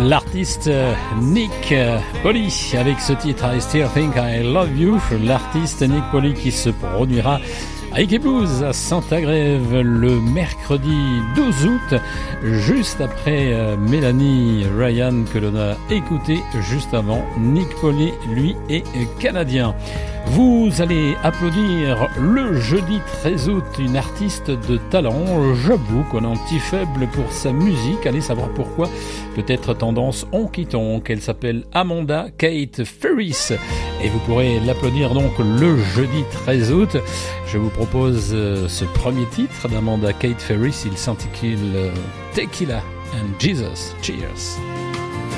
L'artiste Nick Polly avec ce titre I Still Think I Love You. L'artiste Nick Polly qui se produira à Ike Blues à Saint-Agrève le mercredi 12 août, juste après Mélanie Ryan que l'on a écouté juste avant. Nick Polly, lui, est canadien. Vous allez applaudir le jeudi 13 août une artiste de talent. J'avoue qu'on a un petit faible pour sa musique. Allez savoir pourquoi. Peut-être tendance honky-tonk. Elle s'appelle Amanda Kate Ferris. Et vous pourrez l'applaudir donc le jeudi 13 août. Je vous propose ce premier titre d'Amanda Kate Ferris. Il s'intitule Tequila and Jesus. Cheers.